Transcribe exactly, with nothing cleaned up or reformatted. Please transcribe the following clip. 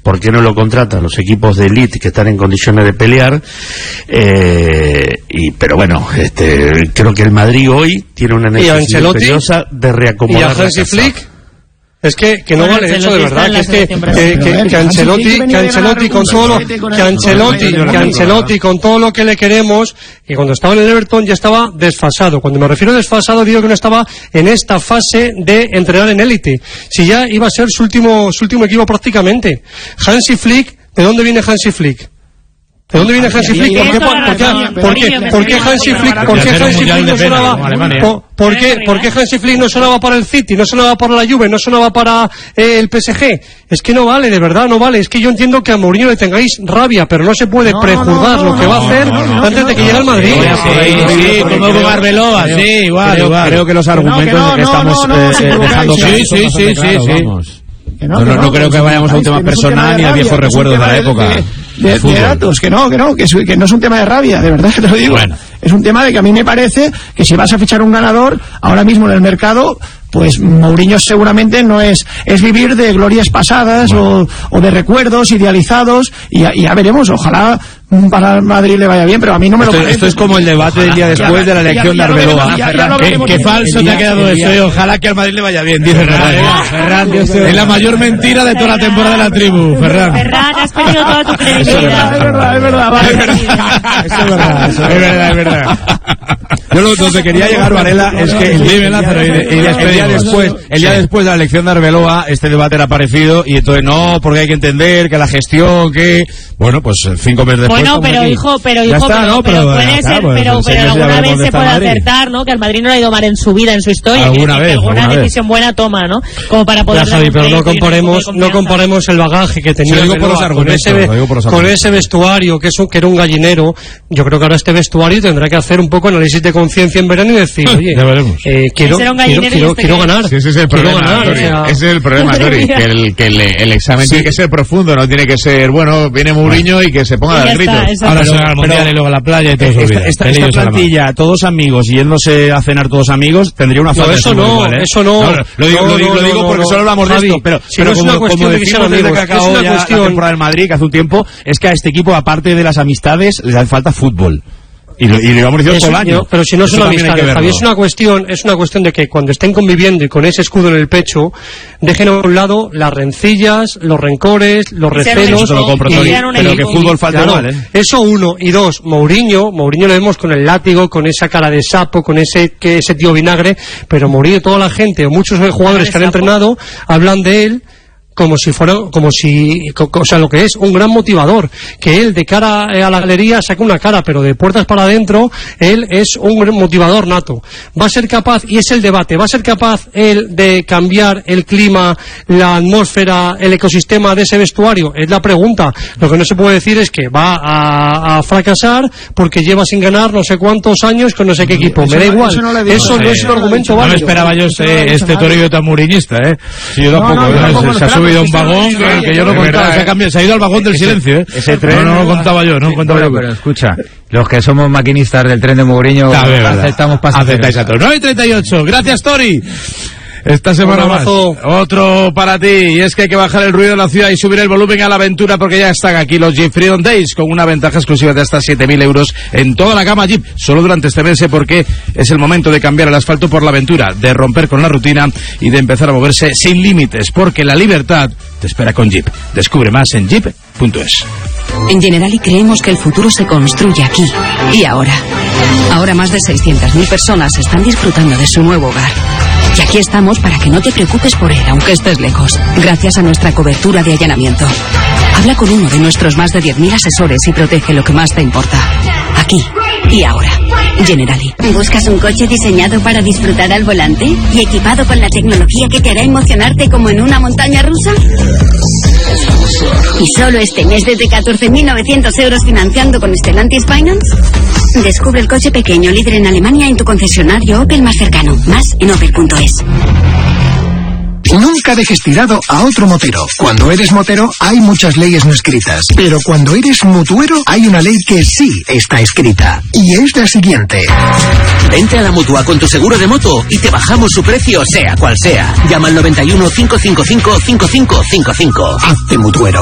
¿por qué no lo contratan los equipos de elite que están en condiciones de pelear? Eh, y pero bueno, este, creo que el Madrid hoy tiene una necesidad imperiosa de reacomodar. ¿Y a Hansi Flick? Es que, que no bueno, vale eso de verdad, que es que, que, que, que Ancelotti, que Ancelotti con todo lo, que Ancelotti, que Ancelotti con todo lo que le queremos, que cuando estaba en el Everton ya estaba desfasado. Cuando me refiero a desfasado digo que no estaba en esta fase de entrenar en élite. Si ya iba a ser su último, su último equipo prácticamente. Hansi Flick, ¿de dónde viene Hansi Flick? ¿De dónde viene Hansi Flick? ¿Por qué, por qué, por qué, por qué Hansi Flick, por qué Hansi Flick no sonaba, por, por qué, por qué Hansi Flick no sonaba para el City, no sonaba para la Juve, no sonaba para eh, el P S G? Es que no vale, de verdad, no vale. Es que yo entiendo que a Mourinho le tengáis rabia, pero no se puede no, prejuzgar no, no, lo que va a hacer no, no, no, antes no, de que llegue al Madrid. Sí, sí, como con Arbeloa, sí, igual, igual. Creo que los argumentos que estamos dejando. Sí, sí, sí, sí, sí. No, no, no creo que vayamos a un tema personal ni a viejos recuerdos de la época. De, de datos, que no, que no, que, es, que no es un tema de rabia, de verdad que te lo digo. Bueno. Es un tema de que a mí me parece que si vas a fichar un ganador, ahora mismo en el mercado, pues Mourinho seguramente no es, es vivir de glorias pasadas bueno. o, o de recuerdos idealizados, y ya, y ya veremos, ojalá para Madrid le vaya bien, pero a mí no me esto, lo parece. Esto es como el debate del día después ya, de la elección ya, ya, de Arbeloa. Qué, qué falso te ha quedado eso, eh. Ojalá que al Madrid le vaya bien, dice Ferran. Ferran, es la mayor mentira de toda la temporada de la tribu, Ferran. Ferran, has perdido toda tu credibilidad. Es verdad, es verdad, vale. Es verdad, es verdad, es verdad, es verdad. Yo lo donde quería llegar, Varela, es que el día, Lázaro, y de, y de, el día después, el día sí. después de la elección de Arbeloa, este debate era parecido, y entonces no, porque hay que entender que la gestión, que bueno, pues cinco meses después. Bueno, pero aquí. hijo, pero hijo, está, pero, ¿no? pero, pero puede claro, ser, pues, pero, pero alguna vez se puede acertar, ¿no? Que al Madrid no le ha ido mal en su vida, en su historia. Alguna vez, alguna alguna decisión vez. buena toma, ¿no? Como para poder. Ya, Javi, pero no comparemos, no comparemos el bagaje que tenía Arbeloa con ese, con ese vestuario, que es un, que era un gallinero. Yo creo que ahora este vestuario tendrá que hacer un poco análisis de conciencia en verano y decir, oye, eh, quiero, quiero, quiero, quiero ganar. Sí, ese es el problema, ganar, o sea... ese es el problema, Tori, que el, que el, el examen sí. tiene que ser profundo, no tiene que ser, bueno, viene Mourinho y que se ponga a dar gritos. Ahora se va al mundial y luego a la playa y todo eso. Esta, esta, esta plantilla, todos amigos, yéndose a cenar todos amigos, tendría una falta. No, eso no, igual, ¿eh? eso no. no, no lo digo, no, lo digo, no, lo digo no, porque no, solo hablamos Javi, de esto, pero, si pero no como, es una como decimos desde que acabó ya la temporada del Madrid, que hace un tiempo, es que a este equipo, aparte de las amistades, le hace falta fútbol. Y lo, y lo vamos diciendo todo el año. Pero si no es una amistad, Javi, es una cuestión, es una cuestión de que cuando estén conviviendo y con ese escudo en el pecho, dejen a un lado las rencillas, los rencores, los recelos. Eso te lo compro, Tori, pero que fútbol falta claro, igual, ¿eh? Eso uno. Y dos, Mourinho, Mourinho lo vemos con el látigo, con esa cara de sapo, con ese que ese tío vinagre, pero Mourinho, toda la gente, o muchos jugadores que han entrenado, hablan de él como si fuera, como si, o sea, lo que es un gran motivador, que él de cara a la galería saca una cara, pero de puertas para adentro, él es un gran motivador nato. Va a ser capaz, y es el debate, va a ser capaz él de cambiar el clima, la atmósfera, el ecosistema de ese vestuario, es la pregunta. Lo que no se puede decir es que va a, a fracasar porque lleva sin ganar no sé cuántos años con no sé qué equipo, me da igual, eso no, eso no es un argumento válido. No me esperaba yo este Toribio tan muriñista, eh. Sí, yo tampoco, a un vagón que, que yo no contaba, se ha, cambiado, se ha ido al vagón del silencio, ¿eh? Ese tren no, no lo contaba yo, no lo contaba yo. Pero escucha, los que somos maquinistas del tren de Mourinho aceptamos pasajeros. nueve y treinta y ocho, gracias Tori. Esta semana más, otro para ti, y es que hay que bajar el ruido de la ciudad y subir el volumen a la aventura, porque ya están aquí los Jeep Freedom Days con una ventaja exclusiva de hasta siete mil euros en toda la gama Jeep, solo durante este mes, porque es el momento de cambiar el asfalto por la aventura, de romper con la rutina y de empezar a moverse sin límites, porque la libertad te espera con Jeep. Descubre más en jeep punto es. En Generali creemos que el futuro se construye aquí y ahora. Ahora más de seiscientas mil personas están disfrutando de su nuevo hogar. Y aquí estamos para que no te preocupes por él, aunque estés lejos, gracias a nuestra cobertura de allanamiento. Habla con uno de nuestros más de diez mil asesores y protege lo que más te importa. Aquí y ahora. Generali. ¿Buscas un coche diseñado para disfrutar al volante y equipado con la tecnología que te hará emocionarte como en una montaña rusa? ¿Y solo este mes desde catorce mil novecientos euros financiando con Stellantis Finance? Descubre el coche pequeño líder en Alemania en tu concesionario Opel más cercano. Más en opel punto es. Nunca dejes tirado a otro motero. Cuando eres motero hay muchas leyes no escritas, pero cuando eres mutuero hay una ley que sí está escrita, y es la siguiente. Vente a la Mutua con tu seguro de moto y te bajamos su precio sea cual sea. Llama al noventa y uno, cinco cinco cinco, cinco cinco cinco cinco. Hazte mutuero.